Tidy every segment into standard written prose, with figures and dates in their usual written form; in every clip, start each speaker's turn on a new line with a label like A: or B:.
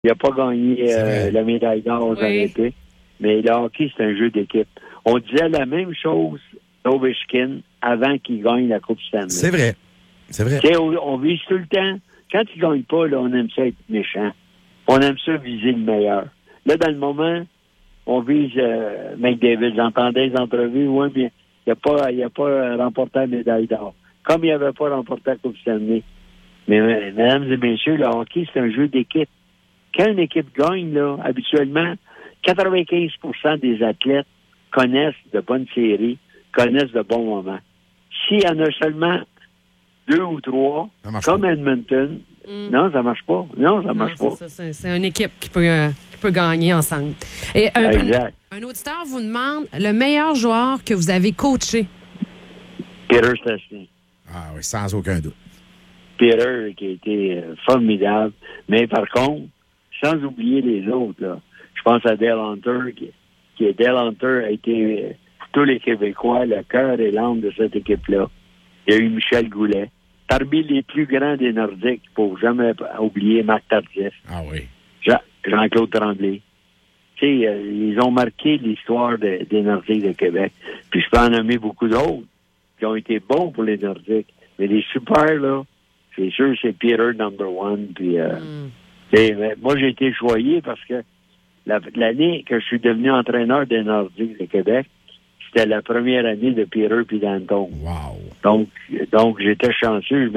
A: Il n'a pas gagné la médaille d'or aux Olympiques. Mais le hockey, c'est un jeu d'équipe. On disait la même chose d'Ovechkin avant qu'il gagne la Coupe Stanley.
B: C'est vrai.
A: On vise tout le temps. Quand il ne gagne pas, là, on aime ça être méchant. On aime ça viser le meilleur. Là, dans le moment, on vise McDavid. J'entendais les entrevues. Oui, bien, il n'a pas remporté la médaille d'or. Comme il n'avait pas remporté la Coupe Stanley. Mais, mesdames et messieurs, le hockey, c'est un jeu d'équipe. Quand une équipe gagne, là, habituellement, 95% des athlètes connaissent de bonnes séries, connaissent de bons moments. S'il y en a seulement 2 ou 3, comme Edmonton, non, ça marche pas. Non, ça marche pas.
C: C'est une équipe qui peut gagner ensemble. Et un auditeur vous demande le meilleur joueur que vous avez coaché.
A: Peter Stastny.
B: Ah oui, sans aucun doute.
A: Peter qui a été formidable. Mais par contre, sans oublier les autres, là, je pense à Dale Hunter, Dale Hunter a été, pour tous les Québécois, le cœur et l'âme de cette équipe-là. Il y a eu Michel Goulet. Parmi les plus grands des Nordiques, il ne faut jamais oublier Marc Tardif.
B: Ah oui.
A: Jean-Claude Tremblay. Tu sais, ils ont marqué l'histoire des Nordiques de Québec. Puis je peux en nommer beaucoup d'autres qui ont été bons pour les Nordiques. Mais les super, là, c'est sûr, c'est Peter number one. Puis, moi, j'ai été choyé parce que l'année que je suis devenu entraîneur des Nordiques de Québec, c'était la première année de Peter puis d'Anton.
B: Wow.
A: Donc j'étais chanceux.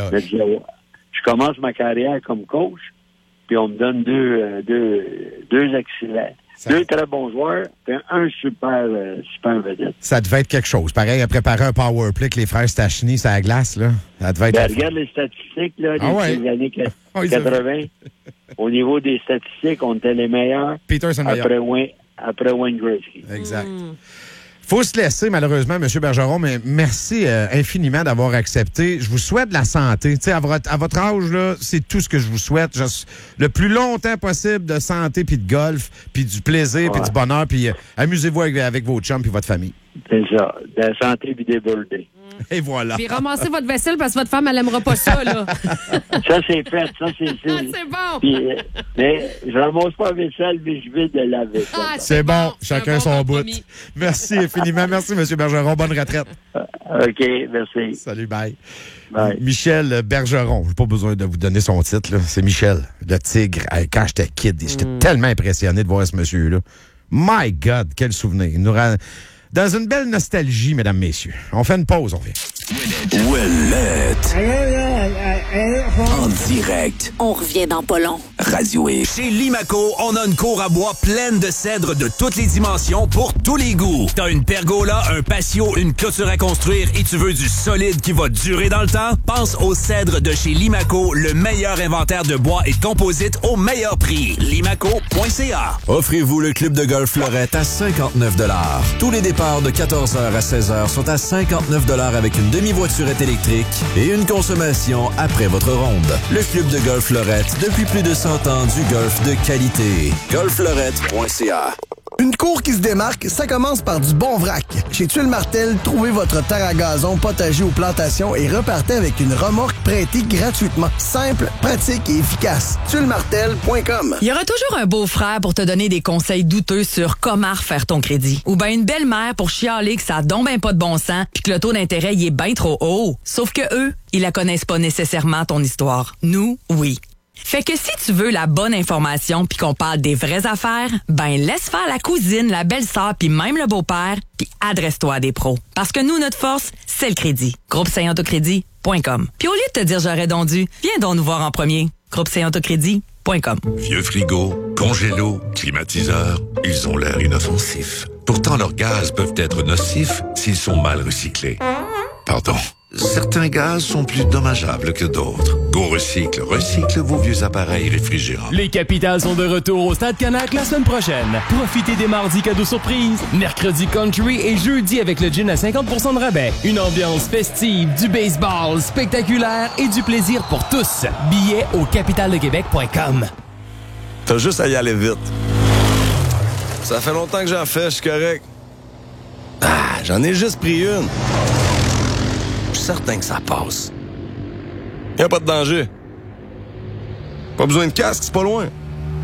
A: Je commence ma carrière comme coach, puis on me donne deux excellents. Deux très bons joueurs, puis un super vedette.
B: Ça devait être quelque chose. Pareil, à préparer un power play que les frères Stachny sur la glace, là. Ça devait être...
A: regarde les statistiques, là, des années 80. Au niveau des statistiques, on était les meilleurs.
B: Peter, c'est le meilleur.
A: Après Wayne Gretzky.
B: Exact. Faut se laisser, malheureusement, M. Bergeron, mais merci infiniment d'avoir accepté. Je vous souhaite de la santé. Tu sais, à votre âge, là, c'est tout ce que je vous souhaite. Le plus longtemps possible de santé, puis de golf, puis du plaisir, puis du bonheur, puis amusez-vous avec vos chums puis votre famille.
A: C'est ça. De la santé puis des birthdays.
B: Et voilà.
C: Puis ramassez votre vaisselle parce que votre femme, elle n'aimera pas ça, là.
A: Ça, c'est fait. Ça, c'est
C: bon.
A: Puis, mais je ramasse pas la vaisselle, mais je vais de la vaisselle.
B: C'est bon. Chacun son bout. Merci infiniment. Merci, M. Bergeron. Bonne retraite.
A: OK, merci.
B: Salut, bye.
A: Bye.
B: Michel Bergeron. Je n'ai pas besoin de vous donner son titre, là. C'est Michel, le tigre. Quand j'étais kid, j'étais tellement impressionné de voir ce monsieur-là. My God, quel souvenir. Il nous rend dans une belle nostalgie, mesdames, messieurs. On fait une pause, on revient.
D: Ouellette. En direct.
E: On revient dans pas long.
D: Radio X. Chez Limaco, on a une cour à bois pleine de cèdres de toutes les dimensions pour tous les goûts. T'as une pergola, un patio, une clôture à construire et tu veux du solide qui va durer dans le temps? Pense aux cèdres de chez Limaco, le meilleur inventaire de bois et de composites au meilleur prix. Limaco.ca. Offrez-vous le club de golf Fleurette à 59 $. Tous les départs de 14h à 16h sont à 59 $ avec une demi-voiturette électrique et une consommation après votre ronde. Le club de golf Fleurette, depuis plus de 100 ans, du golf de qualité. golffleurette.ca.
F: Une cour qui se démarque, ça commence par du bon vrac. Chez Tuile Martel, trouvez votre terre à gazon, potager ou plantation et repartez avec une remorque prêtée gratuitement. Simple, pratique et efficace. TuileMartel.com.
G: Il y aura toujours un beau-frère pour te donner des conseils douteux sur comment refaire ton crédit. Ou bien une belle-mère pour chialer que ça a donc ben pas de bon sens puis que le taux d'intérêt y est bien trop haut. Sauf que eux, ils la connaissent pas nécessairement ton histoire. Nous, oui. Fait que si tu veux la bonne information puis qu'on parle des vraies affaires, ben laisse faire la cousine, la belle-sœur puis même le beau-père puis adresse-toi à des pros. Parce que nous, notre force, c'est le crédit. GroupeSaintAutocrédit.com. Puis au lieu de te dire j'aurais donc dû, viens donc nous voir en premier. GroupeSaintAutocrédit.com.
H: Vieux frigo, congélo, climatiseur, ils ont l'air inoffensifs. Pourtant, leurs gaz peuvent être nocifs s'ils sont mal recyclés. Pardon. Certains gaz sont plus dommageables que d'autres. Go Recycle, recycle vos vieux appareils réfrigérants.
I: Les Capitals sont de retour au Stade Canac la semaine prochaine. Profitez des mardis cadeaux surprises, mercredi country et jeudi avec le gin à 50% de rabais. Une ambiance festive, du baseball spectaculaire et du plaisir pour tous. Billets au capitaldequebec.com.
J: T'as juste à y aller vite. Ça fait longtemps que j'en fais, je suis correct. J'en ai juste pris une. Je suis certain que ça passe. Y a pas de danger. Pas besoin de casque, c'est pas loin.